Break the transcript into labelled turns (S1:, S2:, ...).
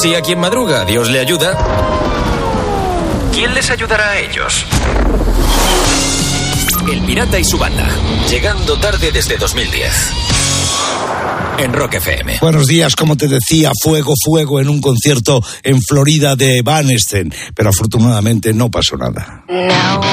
S1: Si a quien madruga Dios le ayuda, ¿quién les ayudará a ellos? El Pirata y su banda, llegando tarde desde 2010. En Rock FM.
S2: Buenos días, como te decía, fuego en un concierto en Florida de Van Esten, pero afortunadamente no pasó nada.